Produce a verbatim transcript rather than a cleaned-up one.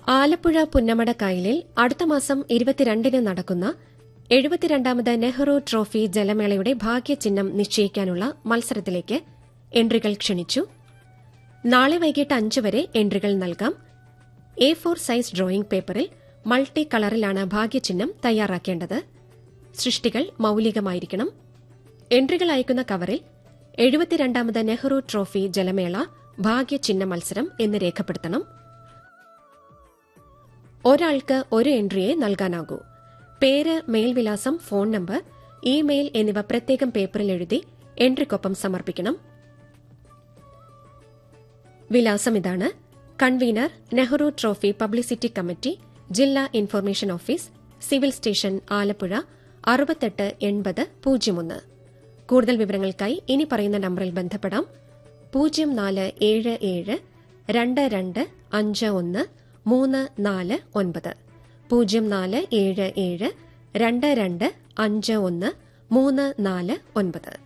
ആലപ്പുഴ പുന്നമടക്കായലിൽ അടുത്ത മാസം ഇരുപത്തിരണ്ടിന് നടക്കുന്ന എഴുപത്തിരണ്ടാമത് നെഹ്റു ട്രോഫി ജലമേളയുടെ ഭാഗ്യചിഹ്നം നിശ്ചയിക്കാനുള്ള മത്സരത്തിലേക്ക് എൻട്രികൾ ക്ഷണിച്ചു. നാളെ വൈകിട്ട് അഞ്ച് വരെ എൻട്രികൾ നൽകാം. എ ഫോർ സൈസ് ഡ്രോയിംഗ് പേപ്പറിൽ മൾട്ടി കളറിലാണ് ഭാഗ്യചിഹ്നം തയ്യാറാക്കേണ്ടത്. സൃഷ്ടികൾ മൌലികമായിരിക്കണം. എൻട്രികൾ അയക്കുന്ന കവറിൽ എഴുപത്തിരണ്ടാമത് നെഹ്റു ട്രോഫി ജലമേള ഭാഗ്യചിഹ്ന മത്സരം എന്ന് രേഖപ്പെടുത്തണം. ഒരാൾക്ക് ഒരു എൻട്രിയെ നൽകാനാകൂ. പേര്, മേൽവിലാസം, ഫോൺ നമ്പർ, ഇമെയിൽ എന്നിവ പ്രത്യേകം പേപ്പറിൽ എഴുതി എൻട്രിക്കൊപ്പം സമർപ്പിക്കണം. വിലാസം ഇതാണ്: convener, Nehru trophy publicity committee, ജില്ലാ information office, civil station, Alappuzha അറുപത്തെട്ട് എൺപത് പൂജ്യം ഒന്ന്. കൂടുതൽ വിവരങ്ങൾക്കായി ഇനി പറയുന്ന നമ്പറിൽ ബന്ധപ്പെടാം: പൂജ്യം നാല് ഏഴ് ഏഴ് രണ്ട് രണ്ട് അഞ്ച് ഒന്ന് മൂന്ന് നാല് ഒൻപത്, പൂജ്യം നാല് ഏഴ് ഏഴ് രണ്ട് രണ്ട് അഞ്ച് ഒന്ന് മൂന്ന് നാല് ഒൻപത്.